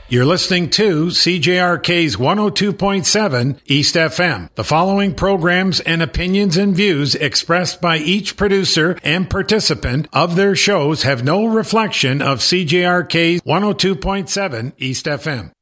You're listening to CJRK's 102.7 East FM. The following programs and opinions and views expressed by each producer and participant of their shows have no reflection of CJRK's 102.7 East FM.